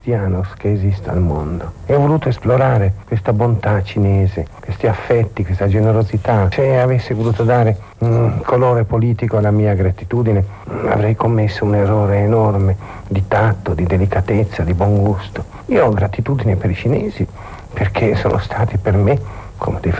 che esiste al mondo, e ho voluto esplorare questa bontà cinese, questi affetti, questa generosità. Se avessi voluto dare un colore politico alla mia gratitudine, avrei commesso un errore enorme di tatto, di delicatezza, di buon gusto. Io ho gratitudine per i cinesi perché sono stati per me come dei